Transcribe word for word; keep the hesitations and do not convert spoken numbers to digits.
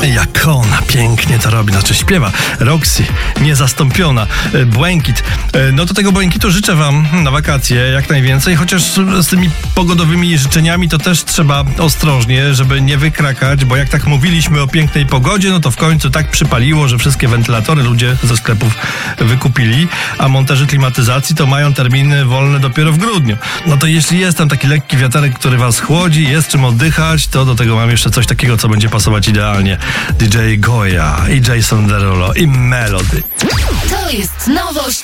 Jak ona pięknie to robi, znaczy śpiewa. Roxy, niezastąpiona. Błękit. No to tego błękitu życzę wam na wakacje jak najwięcej, chociaż z tymi pogodowymi życzeniami to też trzeba ostrożnie, żeby nie wykrakać, bo jak tak mówiliśmy o pięknej pogodzie, no to w końcu tak przypaliło, że wszystkie wentylatory ludzie ze sklepów wykupili, a monterzy klimatyzacji to mają terminy wolne dopiero w grudniu. No to jeśli jest tam taki lekki wiaterek, który was chłodzi, jest czym oddychać, to do tego mam jeszcze coś takiego, co będzie pasować idealnie. D J Goya i Jason Derulo i Melody. To jest nowość